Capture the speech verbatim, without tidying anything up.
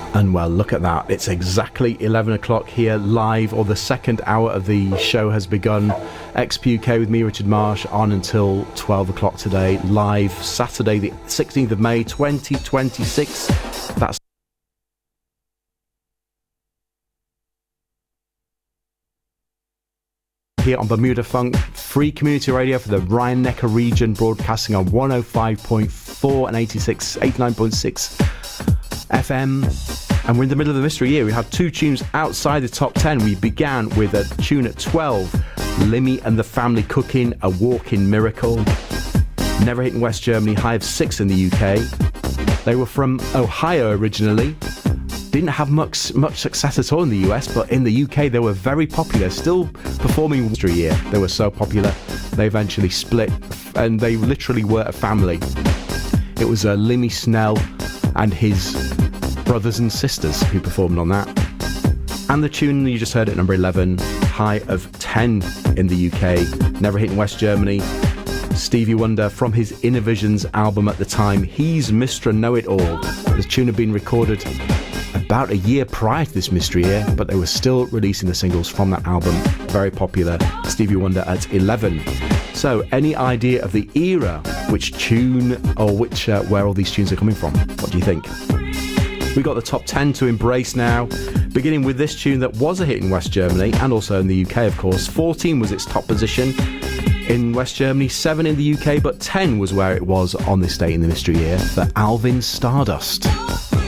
And well, look at that. It's exactly eleven o'clock here live, or the second hour of the show has begun. X P U K with me, Richard Marsh, on until twelve o'clock today, live Saturday the sixteenth of May twenty twenty-six. That's here on Bermuda Funk, free community radio for the Rhine-Neckar region, broadcasting on one oh five point four and eighty-six, eighty-nine point six F M. And we're in the middle of the mystery year. We had two tunes outside the top ten. We began with a tune at twelve, Limmy and the Family Cooking, A Walking Miracle. Never Hit in West Germany, high of six in the U K. They were from Ohio originally. Didn't have much much success at all in the U S, but in the U K they were very popular, still performing mystery year. They were so popular, they eventually split, and they literally were a family. It was uh, Limmy Snell and his brothers and sisters who performed on that. And the tune you just heard at number eleven, high of ten in the U K, Never Hit in West Germany. Stevie Wonder from his Innovisions album at the time, He's Mister Know-It-All. The tune had been recorded about a year prior to this mystery year, but they were still releasing the singles from that album. Very popular. Stevie Wonder at eleven. So, any idea of the era, which tune or which uh, where all these tunes are coming from? What do you think? We got the top ten to embrace now, beginning with this tune that was a hit in West Germany and also in the U K, of course. fourteen was its top position in West Germany, seven in the U K, but ten was where it was on this date in the mystery year for Alvin Stardust.